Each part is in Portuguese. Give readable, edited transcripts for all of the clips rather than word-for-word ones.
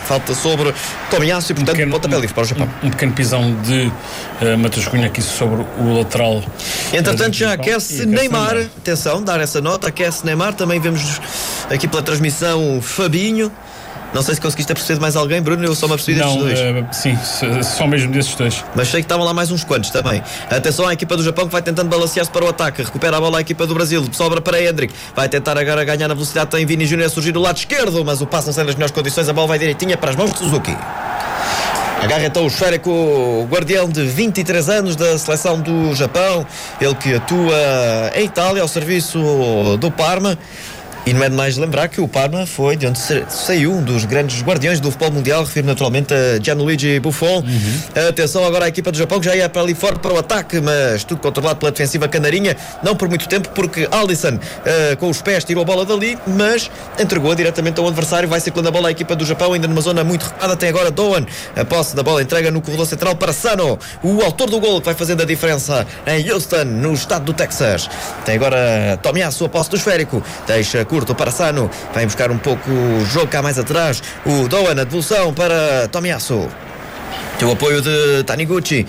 falta sobre Tomiyasu e, portanto, pontapé livre para o Japão. Um pequeno pisão de Matheus Cunha aqui sobre o lateral. Entretanto, já aquece Neymar. Atenção, dar essa nota. Aquece Neymar. Também vemos aqui pela transmissão Fabinho. Não sei se conseguiste perceber de mais alguém, Bruno. Eu só me apercebi destes dois. Sim, só mesmo desses dois. Mas sei que estavam lá mais uns quantos também. Atenção à equipa do Japão, que vai tentando balancear-se para o ataque. Recupera a bola a equipa do Brasil. Sobra para Hendrick. Vai tentar agora ganhar na velocidade. Tem Vini Júnior a surgir do lado esquerdo, mas o passe não sai nas melhores condições. A bola vai direitinha para as mãos de Suzuki. Agarra então o esférico, o guardião de 23 anos da seleção do Japão. Ele que atua em Itália ao serviço do Parma. E não é demais lembrar que o Parma foi de onde saiu um dos grandes guardiões do futebol mundial. Refiro naturalmente a Gianluigi Buffon. Atenção agora à equipa do Japão, que já ia para ali fora para o ataque, mas tudo controlado pela defensiva canarinha. Não por muito tempo, porque Alisson com os pés tirou a bola dali, mas entregou diretamente ao adversário. Vai circulando a bola à equipa do Japão, ainda numa zona muito recuada. Tem agora Doan, a posse da bola, entrega no corredor central para Sano, o autor do golo, que vai fazendo a diferença em Houston, no estado do Texas. Tem agora Tomiyasu, a posse do esférico, deixa curto para Sano, vai buscar um pouco o jogo cá mais atrás. O Doan, a devolução para Tomiyasu. O apoio de Taniguchi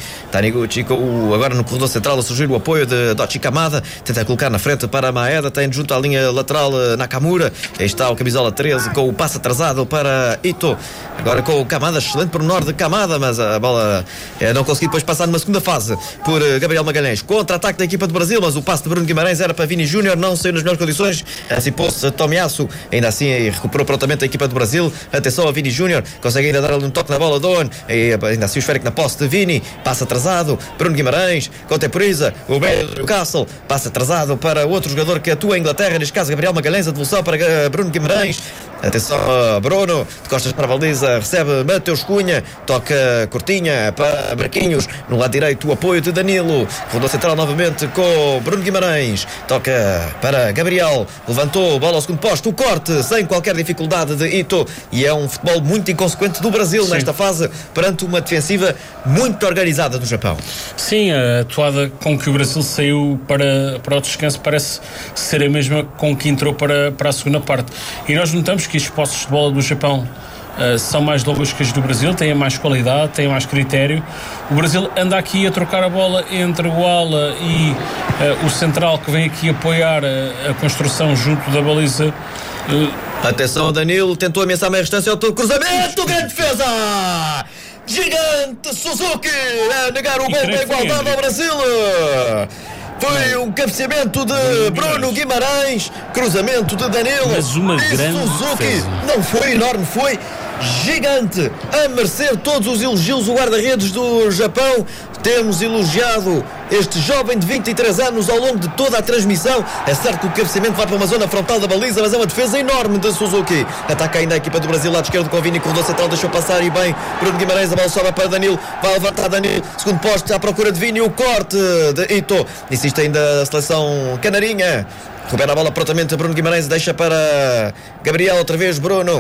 agora no corredor central a surgir o apoio de Dochi Kamada, tenta colocar na frente para Maeda, tem junto à linha lateral Nakamura. Aí está o camisola 13 com o passe atrasado para Ito, agora com o Kamada, excelente pormenor de Kamada, mas a bola não conseguiu depois passar numa segunda fase por Gabriel Magalhães. Contra-ataque da equipa do Brasil, mas o passe de Bruno Guimarães era para Vini Júnior, não saiu nas melhores condições, antecipou-se Tomiyasu, ainda assim recuperou prontamente a equipa do Brasil. Atenção a Vini Júnior, consegue ainda dar ali um toque na bola, Doan, ainda assim o esférico na posse de Vini, passa atrasado, Bruno Guimarães contemporiza o Newcastle, passa atrasado para outro jogador que atua em Inglaterra, neste caso Gabriel Magalhães, a devolução para Bruno Guimarães. Atenção a Bruno, de costas para a baliza, recebe Matheus Cunha, toca curtinha para Marquinhos, no lado direito o apoio de Danilo, rodou central novamente com Bruno Guimarães, toca para Gabriel, levantou, bola ao segundo posto, o corte sem qualquer dificuldade de Ito, e é um futebol muito inconsequente do Brasil. Sim. Nesta fase, perante uma defensiva muito organizada do Japão. Sim, a atuada com que o Brasil saiu para o descanso parece ser a mesma com que entrou para a segunda parte, e nós notamos que as posses de bola do Japão são mais longas que as do Brasil, têm mais qualidade, têm mais critério. O Brasil anda aqui a trocar a bola entre o ala e o central, que vem aqui apoiar a construção junto da baliza. Atenção, Danilo tentou ameaçar a meia distância, o cruzamento, grande defesa! Gigante Suzuki a negar o gol da igualdade ao Brasil. Foi um cabeceamento de Bruno Guimarães, cruzamento de Danilo, mas uma e grande Suzuki defesa. Não foi enorme, foi gigante, a merecer todos os elogios. O guarda-redes do Japão, temos elogiado este jovem de 23 anos ao longo de toda a transmissão. É certo que o cabeceamento vai para uma zona frontal da baliza, mas é uma defesa enorme de Suzuki. Ataca ainda a equipa do Brasil, lado esquerdo com Vini, corredor central, deixou passar e bem Bruno Guimarães, a bola sobra para Danilo, vai levantar Danilo, segundo poste à procura de Vini, o corte de Ito, insiste ainda a seleção canarinha, recupera a bola prontamente Bruno Guimarães, deixa para Gabriel, outra vez Bruno.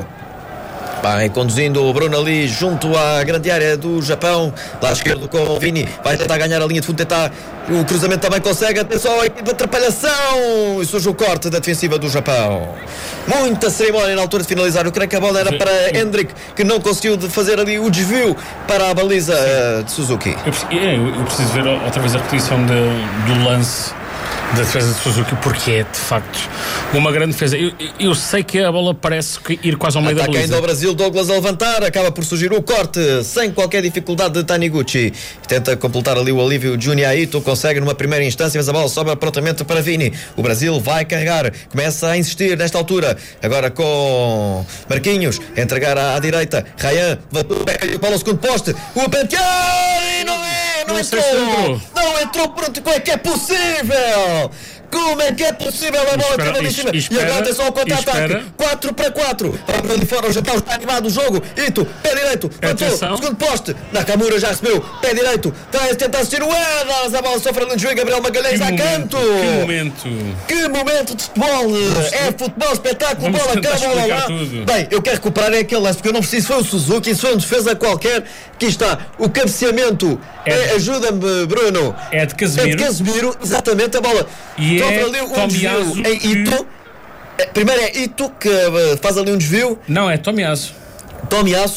Vai conduzindo o Bruno ali junto à grande área do Japão, lado esquerdo com o Vini, vai tentar ganhar a linha de fundo, tentar o cruzamento, também consegue. Atenção à equipe de atrapalhação, e surge o corte da defensiva do Japão. Muita cerimónia na altura de finalizar. Eu creio que a bola era para Hendrick, que não conseguiu fazer ali o desvio para a baliza de Suzuki. Eu preciso ver outra vez a repetição do lance da defesa de Suzuki, porque é de facto uma grande defesa. Eu sei que a bola parece ir quase ao meio da baliza. Ataca ainda o Brasil, Douglas a levantar, acaba por surgir o corte sem qualquer dificuldade de Taniguchi, tenta completar ali o alívio de Junya Ito, consegue numa primeira instância, mas a bola sobra prontamente para Vini. O Brasil vai carregar, começa a insistir nesta altura, agora com Marquinhos, entregar à direita, Ryan, a bola ao segundo poste, o penteado, e não entrou, pronto, como é que é possível? Como é que é possível a bola ter ali em cima? E agora atenção ao contra-ataque, 4-4, para ali fora o Japão, está animado o jogo. Ito, pé direito, passou, segundo poste, Nakamura já recebeu, pé direito, vai tentar assistir o Edas, a bola sofre no desvio, Gabriel Magalhães a canto. Que momento de futebol, é futebol, espetáculo, bola cá, bola lá. Bem, eu quero recuperar aquele lance, porque eu não preciso, foi o Suzuki, isso foi uma defesa qualquer. Aqui está, o cabeceamento, ajuda-me Bruno, é de Casemiro, exatamente, a bola e sofre ali um desvio em Ito. Primeiro é Ito que faz ali um desvio. Não, é Tomiyasu.